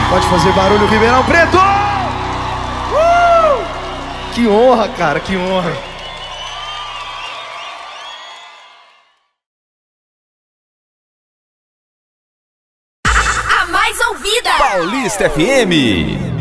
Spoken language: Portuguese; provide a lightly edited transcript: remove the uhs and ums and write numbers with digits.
Pode fazer barulho, Ribeirão Preto! Que honra, cara, que honra. A mais ouvida! Paulista FM.